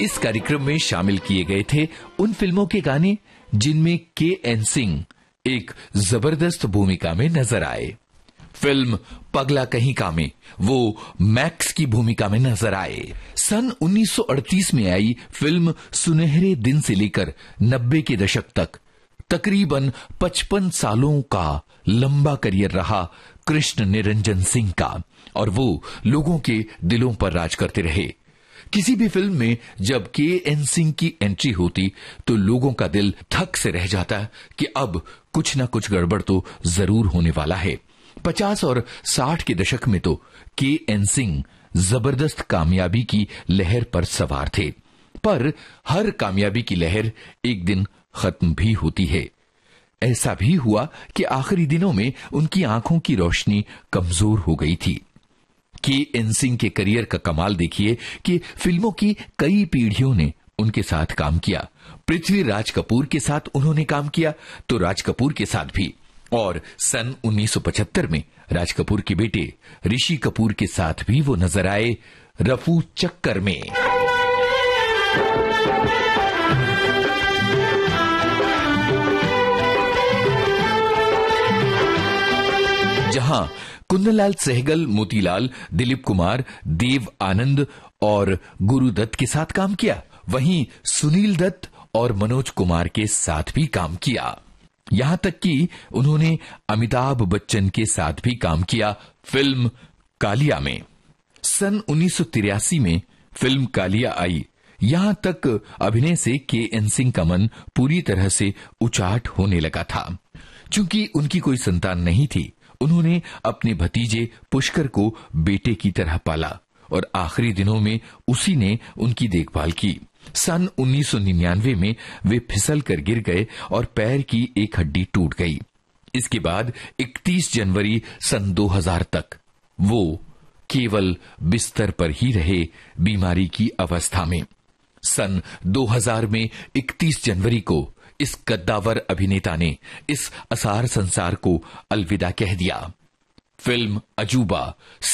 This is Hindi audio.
इस कार्यक्रम में शामिल किए गए थे उन फिल्मों के गाने जिनमें के.एन. सिंह एक जबरदस्त भूमिका में नजर आए। फिल्म पगला कहीं का में वो मैक्स की भूमिका में नजर आए। सन 1938 में आई फिल्म सुनहरे दिन से लेकर 90 के दशक तक तकरीबन 55 सालों का लंबा करियर रहा कृष्ण निरंजन सिंह का, और वो लोगों के दिलों पर राज करते रहे। किसी भी फिल्म में जब के.एन. सिंह की एंट्री होती तो लोगों का दिल धक से रह जाता कि अब कुछ न कुछ गड़बड़ तो जरूर होने वाला है। 50 और 60 के दशक में तो के.एन. सिंह जबरदस्त कामयाबी की लहर पर सवार थे, पर हर कामयाबी की लहर एक दिन खत्म भी होती है। ऐसा भी हुआ कि आखिरी दिनों में उनकी आंखों की रोशनी कमजोर हो गई थी। के.एन. सिंह के करियर का कमाल देखिए कि फिल्मों की कई पीढ़ियों ने उनके साथ काम किया। पृथ्वीराज कपूर के साथ उन्होंने काम किया तो राज कपूर के साथ भी, और सन 1975 में राज कपूर के बेटे ऋषि कपूर के साथ भी वो नजर आए रफू चक्कर में। जहां कुंदनलाल सहगल, मोतीलाल, दिलीप कुमार, देव आनंद और गुरु दत्त के साथ काम किया, वहीं सुनील दत्त और मनोज कुमार के साथ भी काम किया। यहां तक कि उन्होंने अमिताभ बच्चन के साथ भी काम किया फिल्म कालिया में। सन 1983 में फिल्म कालिया आई। यहां तक अभिनय से के.एन. सिंह का मन पूरी तरह से उचाट होने लगा था। चूंकि उनकी कोई संतान नहीं थी, उन्होंने अपने भतीजे पुष्कर को बेटे की तरह पाला और आखिरी दिनों में उसी ने उनकी देखभाल की। सन 1999 में वे फिसल कर गिर गए और पैर की एक हड्डी टूट गई। इसके बाद 31 जनवरी सन 2000 तक वो केवल बिस्तर पर ही रहे, बीमारी की अवस्था में। सन 2000 में 31 जनवरी को इस कद्दावर अभिनेता ने इस असार संसार को अलविदा कह दिया। फिल्म अजूबा